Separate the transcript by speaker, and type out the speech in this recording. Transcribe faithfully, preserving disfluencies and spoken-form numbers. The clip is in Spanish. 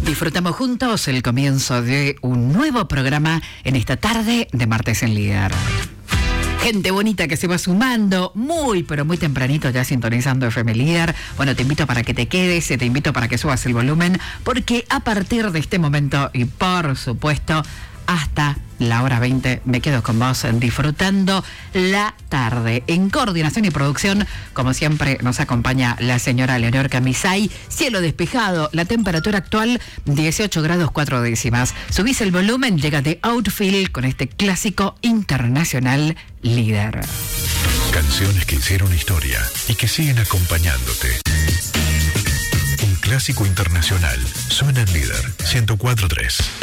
Speaker 1: Disfrutamos juntos el comienzo de un nuevo programa en esta tarde de Martes en Líder. Gente bonita que se va sumando muy, pero muy tempranito ya sintonizando F M Líder. Bueno, te invito para que te quedes, te invito para que subas el volumen, porque a partir de este momento y por supuesto hasta la hora veinte me quedo con vos disfrutando la tarde. En coordinación y producción, como siempre, nos acompaña la señora Leonor Camisay. Cielo despejado, la temperatura actual dieciocho grados cuatro décimas. Subís el volumen, llega de Outfield con este clásico internacional Líder.
Speaker 2: Canciones que hicieron historia y que siguen acompañándote. Un clásico internacional suena en Líder ciento cuatro punto tres.